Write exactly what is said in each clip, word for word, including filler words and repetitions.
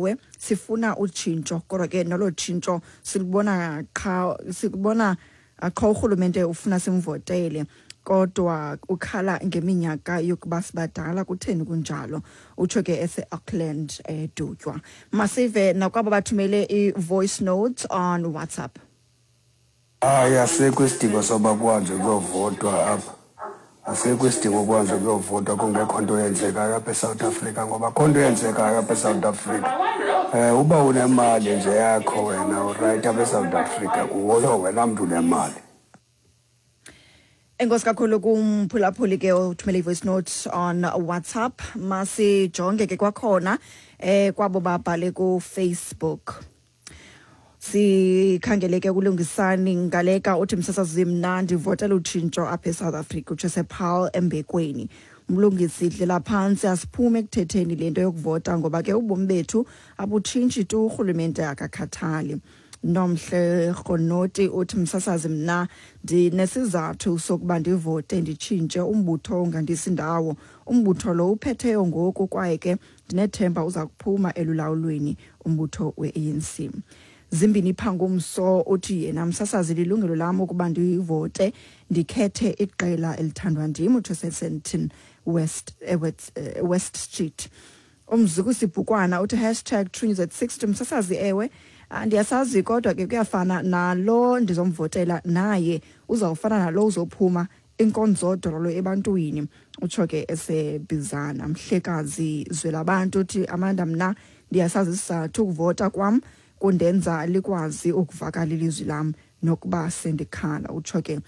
ewe sifuna utshintsho kodwa ke nalo tshintsho silibona qha sikubona qha urhulumente ufuna simvotele kodwa ukhala ngeminyaka yokuba sibadala kutheni kunjalo utsho ke ese Auckland edutywa. Masive nakwabo bathumele i-voice notes on WhatsApp. Hayi asekho isidingo soba kuhanjwe kuyovotwa apha. Asekho isidingo kuhanjwe kuyovotwa kungekho nto yenzekayo apha eSouth Africa ngoba akho nto yenzekayo apha eSouth Africa. Eh uba unemali nje yakho wena uright apha eSouth Africa kuwo wena mntu unemali. Enkosi kakhulu kumphulaphuli ke uthumele i-voice note on WhatsApp. Masijonge ke kwakhona eh kwabo babhale ku Facebook. Sikhangeleke kulungisani ngaleka uthi msasazi mna ndivotela utshintsho apha eSouth Africa uJoseph Paul Embekweni. Mlungisi idlela phansi asiphume ekuthetheni lento yokuvota ngoba ke ubomi bethu abutshintshi tu urhulumente akakhathali. Nomhle Khonoti uthi msasazi mna ndinesizathu sokuba ndivote nditshintshe umbutho ongandisi ndawo. Umbutho lo uphetheyo ngoku kwaye ke ndinethemba uza kuphuma elulawulweni umbutho we-A N C. Zimbini Phangumso uthi yena msasazi lilungelo lami ukuba ndivote ndikhethe iqela elithandwa ndim uJosephson West uh, West Street. Umzuku Sibhukwana uthi hashtag Truth at six msasazi ewe ndiyasazi kodwa ke kuyafana nalo ndizomvotela naye uzawufana nalo uzophuma inkonzo dololo ebantwini utsho ke esebizana. Mhlekazi Zwelabantu uthi Amanda mna ndiyasazi isizathu ukuvota kwam kundenza likwazi ukuvakala ilizwi lam nokuba sendikhala utsho ke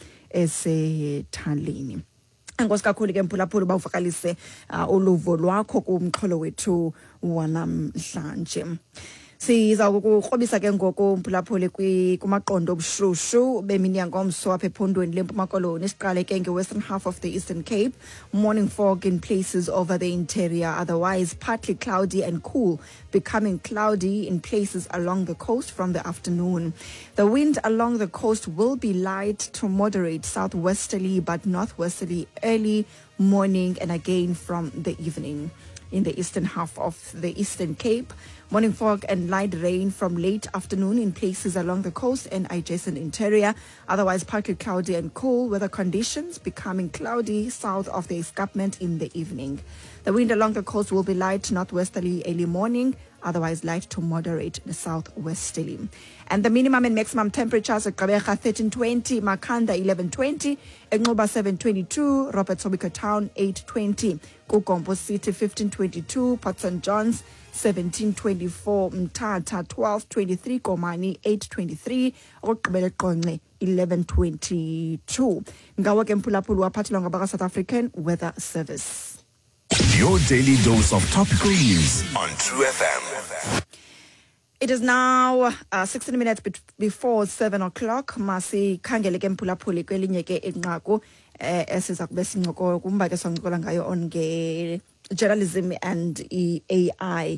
esethaleni. Enkosi kakhulu ke mphulaphuli bawuvakalise uluvo lwakho kumxholo wethu wanamhlanje. Siza ukukrobisa ke ngoku mphulaphuli kumaqondo obushushu bemini yangomso apha ephondweni lempuma koloni. Siqale ke nge-western half of the Eastern Cape. Morning fog in places over the interior, otherwise partly cloudy and cool, becoming cloudy in places along the coast from the afternoon. The wind along the coast will be light to moderate southwesterly but northwesterly early morning and again from the evening. In the eastern half of the Eastern Cape, morning fog and light rain from late afternoon in places along the coast and adjacent interior, otherwise partly cloudy and cool, weather conditions becoming cloudy south of the escarpment in the evening. The wind along the coast will be light northwesterly early morning, otherwise light to moderate southwesterly. And the minimum and maximum temperatures at Gqeberha thirteen twenty, Makhanda eleven twenty, Enqoba seven twenty-two, Robert Sobukwe Town eight twenty, Kukombo City fifteen twenty-two, Port Saint John's seventeen twenty-four, Mthatha twelve twenty-three, Komani eight twenty-three, Ogqibele Qonce eleven twenty-two. Ngawo ke mphulaphuli waphathelwa ngabaka South African Weather Service. Your daily dose of topical news on True F M. It is now uh, sixteen minutes be before seven o'clock. Masi khangele ke mphulaphuli kwelinye ke inqaku eh esiza kube sincoko kumba ke soncokola ngayo on ke journalism and A I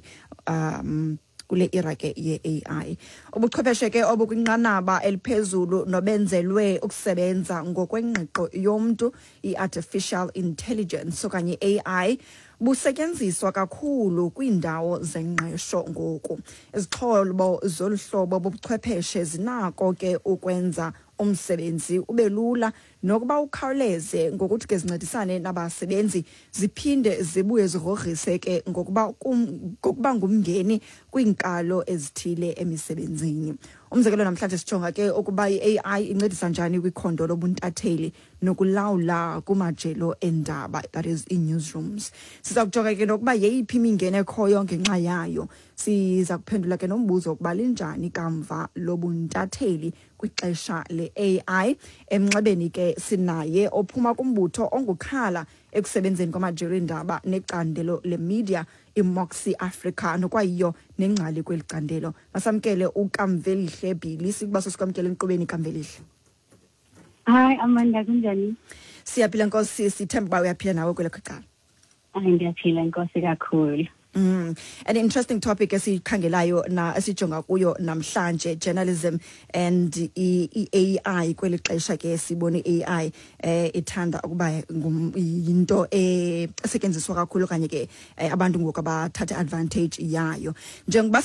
um kule era ke ye-A I. Ubuchwepheshe ke obukwinqanaba eliphezulu nobenzelwe ukusebenza ngokwengqiqo yomntu i-artificial intelligence okanye A I busetyenziswa kakhulu kwiindawo zengqesho ngoku. Izixhobo zoluhlobo bobuchwepheshe zinako ke ukwenza umsebenzi ubelula nokuba ukhawuleze ngokuthi ke zincedisane nabasebenzi ziphinde zibuye zirogrise ke ngokuba ngokuba ngumngeni kwiinkalo ezithile emisebenzini. Umzekelo namhlanje sijonga ke ukuba i-A I incedisa njani kwikhondo lobuntatheli nokulawula kumajelo endaba, that is in newsrooms. Siza kujonga ke nokuba yeyiphi imingeni ekhoyo ngenxa yayo. Siza kuphendula ke nombuzo ukuba linjani kamva lobuntatheli kwixesha le-A I. Emnxebeni ke sinaye ophuma kumbutho ongukhala ekusebenzeni kwamajelo endaba necandelo le-media iMoxie Africa nokwayiyo nengcali kweli candelo. Masamkele uKamvelihle Bhili, sikuba sosikwamkela enkqubeni Kamvelihle. Hi Amanda, kunjani? Siyaphila Nkosi, sithemba uba uyaphila nawe kwelo xhala. Hayi ndiyaphila Nkosi kakhulu. Mm. An interesting topic esikhangelayo na esijonga kuyo namhlanje, journalism and i-A I kweli xesha ke sibone A I eh ithanda ukuba into esetyenziswa kakhulu kanye ke abantu ngoku abathatha advantage yayo njengoba